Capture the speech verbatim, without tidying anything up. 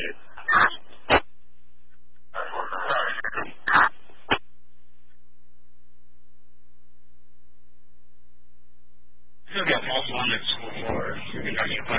it. Still got multiple on the school floor. You can